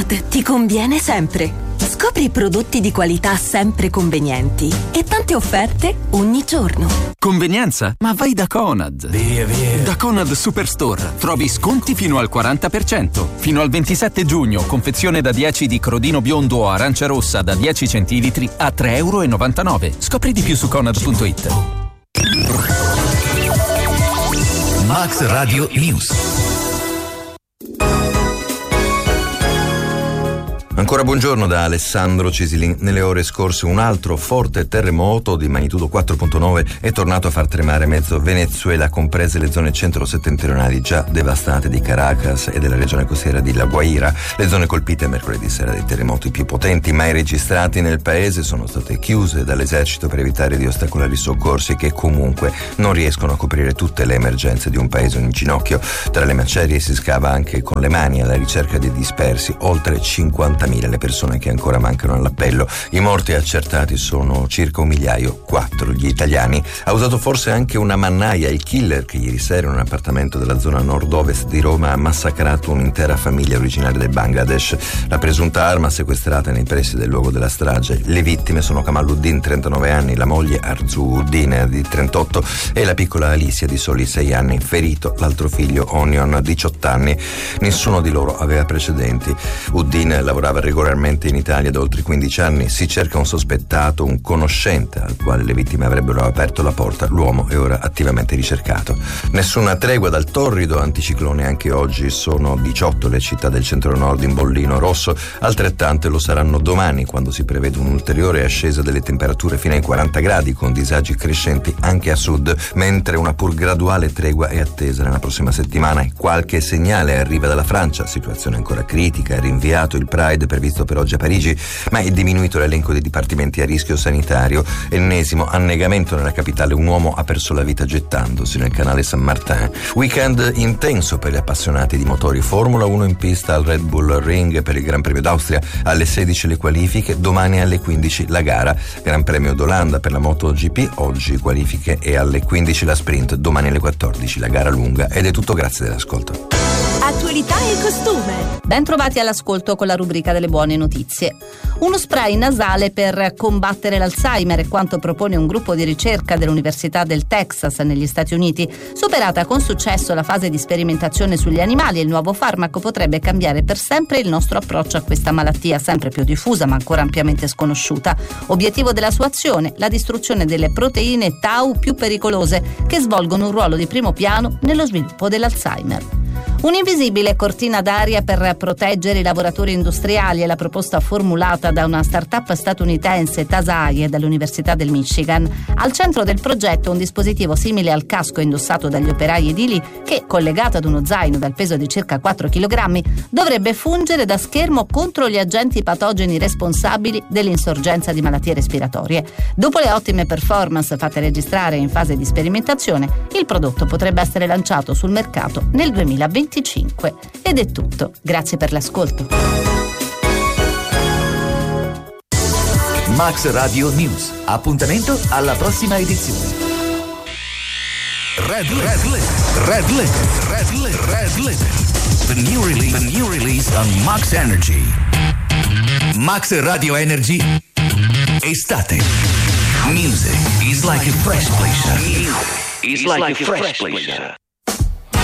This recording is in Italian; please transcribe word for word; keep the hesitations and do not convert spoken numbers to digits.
Conad ti conviene sempre. Scopri prodotti di qualità sempre convenienti e tante offerte ogni giorno. Convenienza? Ma vai da Conad. Via, via. Da Conad Superstore trovi sconti fino al quaranta per cento. Fino al ventisette giugno, confezione da dieci di crodino biondo o arancia rossa da dieci centilitri a tre e novantanove euro. Scopri di più su conad punto it. Max Radio News. Ancora buongiorno da Alessandro Cisilin. Nelle ore scorse un altro forte terremoto di magnitudo quattro virgola nove è tornato a far tremare mezzo Venezuela, comprese le zone centro-settentrionali già devastate di Caracas e della regione costiera di La Guaira. Le zone colpite mercoledì sera dai terremoti più potenti mai registrati nel paese sono state chiuse dall'esercito per evitare di ostacolare i soccorsi che comunque non riescono a coprire tutte le emergenze di un paese in ginocchio. Tra le macerie si scava anche con le mani alla ricerca dei dispersi, oltre cinquantamila le persone che ancora mancano all'appello. I morti accertati sono circa un migliaio, quattro gli italiani. Ha usato forse anche una mannaia il killer che ieri sera in un appartamento della zona nord-ovest di Roma ha massacrato un'intera famiglia originaria del Bangladesh. La presunta arma sequestrata nei pressi del luogo della strage. Le vittime sono Kamaluddin, trentanove anni, la moglie Arzu Uddin di trentotto e la piccola Alicia di soli sei anni. Ferito l'altro figlio Onion, diciotto anni. Nessuno di loro aveva precedenti. Uddin lavorava regolarmente in Italia da oltre quindici anni. Si cerca un sospettato, un conoscente al quale le vittime avrebbero aperto la porta. L'uomo è ora attivamente ricercato. Nessuna tregua dal torrido anticiclone. Anche oggi sono diciotto le città del centro-nord in bollino rosso, altrettante lo saranno domani, quando si prevede un'ulteriore ascesa delle temperature fino ai quaranta gradi, con disagi crescenti anche a sud, mentre una pur graduale tregua è attesa nella prossima settimana. Qualche segnale arriva dalla Francia, situazione ancora critica, è rinviato il Pride previsto per oggi a Parigi, ma è diminuito l'elenco dei dipartimenti a rischio sanitario. Ennesimo annegamento nella capitale, un uomo ha perso la vita gettandosi nel canale San Martin. Weekend intenso per gli appassionati di motori. Formula uno in pista al Red Bull Ring per il Gran Premio d'Austria, alle sedici le qualifiche, domani alle quindici la gara. Gran Premio d'Olanda per la MotoGP, oggi qualifiche e alle quindici la sprint, domani alle quattordici la gara lunga. Ed è tutto, grazie dell'ascolto. Attualità e costume. Ben trovati all'ascolto con la rubrica delle buone notizie. Uno spray nasale per combattere l'Alzheimer è quanto propone un gruppo di ricerca dell'Università del Texas negli Stati Uniti. Superata con successo la fase di sperimentazione sugli animali, il nuovo farmaco potrebbe cambiare per sempre il nostro approccio a questa malattia sempre più diffusa ma ancora ampiamente sconosciuta. Obiettivo della sua azione: la distruzione delle proteine tau più pericolose che svolgono un ruolo di primo piano nello sviluppo dell'Alzheimer. Un'invisibile cortina d'aria per proteggere i lavoratori industriali è la proposta formulata da una start-up statunitense, Tasaye, dall'Università del Michigan. Al centro del progetto un dispositivo simile al casco indossato dagli operai edili che, collegato ad uno zaino dal peso di circa quattro chilogrammi, dovrebbe fungere da schermo contro gli agenti patogeni responsabili dell'insorgenza di malattie respiratorie. Dopo le ottime performance fatte registrare in fase di sperimentazione, il prodotto potrebbe essere lanciato sul mercato nel duemilaventicinque. Ed è tutto. Grazie per l'ascolto. Max Radio News. Appuntamento alla prossima edizione. Red Red Red Red Red Red Red The new release, the new release on Max Energy. Max Radio Energy Estate. Music is like a fresh pleasure. Is like a fresh pleasure.